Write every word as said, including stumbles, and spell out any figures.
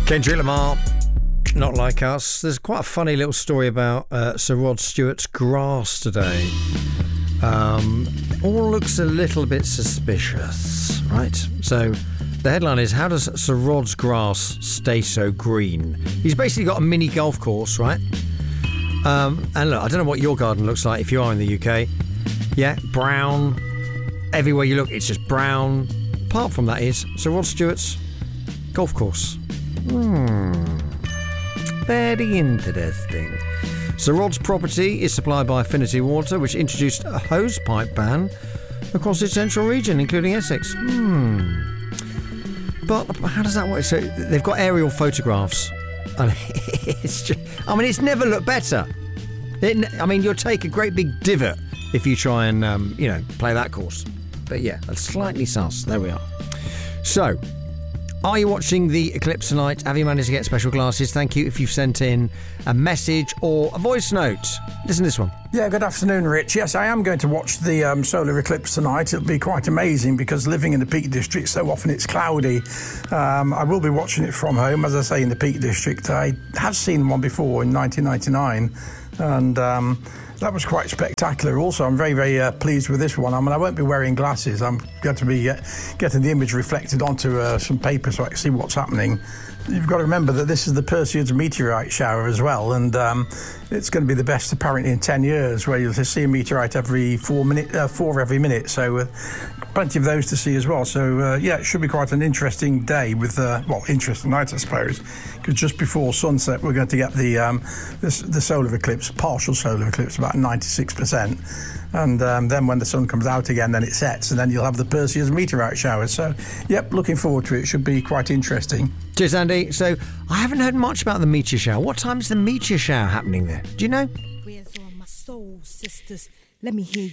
Kendrick Lamar, Not Like Us. There's quite a funny little story about uh, Sir Rod Stewart's grass today. Um, all looks a little bit suspicious, right? So the headline is, how does Sir Rod's grass stay so green? He's basically got a mini golf course, right? Um, and look, I don't know what your garden looks like if you are in the U K. Yeah, brown. Everywhere you look, it's just brown. Apart from that is Sir Rod Stewart's golf course. Hmm. Very interesting. Sir Rod's property is supplied by Affinity Water, which introduced a hose pipe ban across its central region, including Essex. Hmm. But how does that work? So they've got aerial photographs. And it's just, I mean, it's never looked better. It, I mean, you'll take a great big divot if you try and, um, you know, play that course. But yeah, that's slightly sus. There we are. So, are you watching the eclipse tonight? Have you managed to get special glasses? Thank you if you've sent in a message or a voice note. Listen to this one. Yeah, good afternoon, Rich. Yes, I am going to watch the um, solar eclipse tonight. It'll be quite amazing because living in the Peak District, so often it's cloudy. Um, I will be watching it from home, as I say, in the Peak District. I have seen one before in nineteen ninety-nine, and um, that was quite spectacular. Also, I'm very, very uh, pleased with this one. I mean, I won't be wearing glasses. I'm going to be uh, getting the image reflected onto uh, some paper so I can see what's happening. You've got to remember that this is the Perseus meteorite shower as well, and um, it's going to be the best apparently in ten years, where you'll see a meteorite every four minute, uh, four every minute. So uh, plenty of those to see as well. So uh, yeah, it should be quite an interesting day with, uh, well, interesting night, I suppose, because just before sunset we're going to get the um, the, the solar eclipse, partial solar eclipse, about ninety-six percent. And um, then when the sun comes out again, then it sets, and then you'll have the Perseus meteorite shower. So, yep, looking forward to it. Should be quite interesting. Cheers, Andy. So, I haven't heard much about the meteor shower. What time is the meteor shower happening there? Do you know? Where's all my soul sisters? Let me hear you.